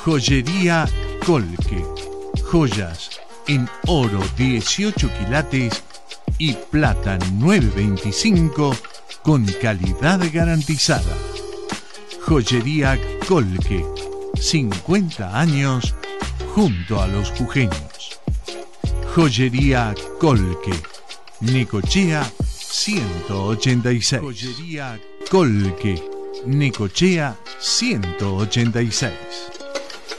Joyería Colque. Joyas en oro 18 quilates y plata 925 con calidad garantizada. Joyería Colque. 50 años junto a los jujeños. Joyería Colque. Necochea 186. Joyería Colque. Necochea 186.